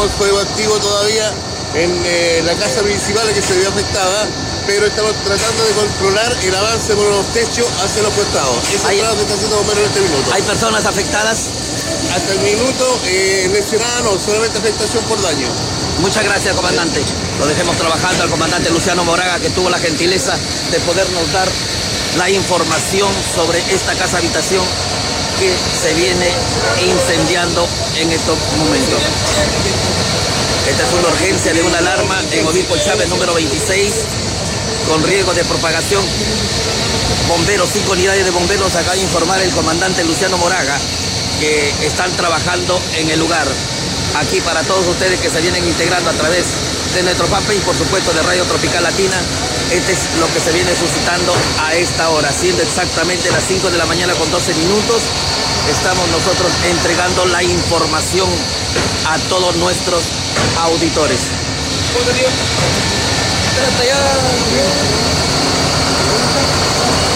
tenemos fuego activo todavía en la casa principal que se vio afectada, pero estamos tratando de controlar el avance por los techos hacia los costados. Eso es lo que está haciendo Bomberos en este minuto. ¿Hay personas afectadas? Hasta el minuto, lesionada no, solamente afectación por daño. Muchas gracias, comandante. Lo dejemos trabajando al comandante Luciano Moraga, que tuvo la gentileza de podernos dar la información sobre esta casa habitación que se viene incendiando en estos momentos. Esta es una urgencia de una alarma en Obispo Chávez número 26, con riesgo de propagación. Bomberos, 5 unidades de bomberos, acaba de informar el comandante Luciano Moraga que están trabajando en el lugar. Aquí para todos ustedes que se vienen integrando a través de nuestro fanpage y por supuesto de Radio Tropical Latina, este es lo que se viene suscitando a esta hora, siendo exactamente las 5 de la mañana con 12 minutos. Estamos nosotros entregando la información a todos nuestros auditores.